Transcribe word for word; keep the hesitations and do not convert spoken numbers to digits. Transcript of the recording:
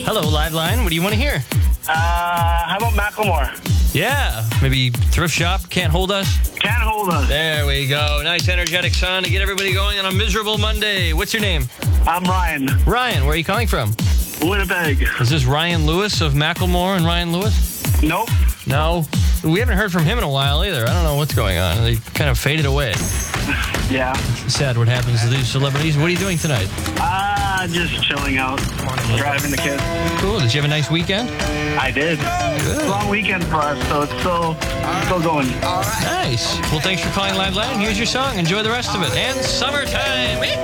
Hello, Live Line. What do you want to hear? Uh, how about Macklemore? Yeah, maybe Thrift Shop, Can't Hold Us. Can't hold us. There we go. Nice, energetic song to get everybody going on a miserable Monday. What's your name? I'm Ryan. Ryan, where are you calling from? Winnipeg. Is this Ryan Lewis of Macklemore and Ryan Lewis? Nope. No. We haven't heard from him in a while either. I don't know what's going on. They kind of faded away. Yeah. Sad what happens to these celebrities. What are you doing tonight? Ah, uh, just chilling out. Driving the kids. Cool. Did you have a nice weekend? I did. Good. Long weekend for us, so it's still, still going. Nice. Well, thanks for calling Live Line. Here's your song. Enjoy the rest of it. And summertime.